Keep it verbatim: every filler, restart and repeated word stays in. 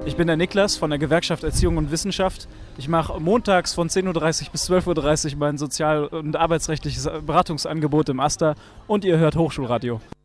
Ich bin der Niklas von der Gewerkschaft Erziehung und Wissenschaft. Ich mache montags von zehn Uhr dreißig bis zwölf Uhr dreißig mein sozial- und arbeitsrechtliches Beratungsangebot im AStA und ihr hört Hochschulradio.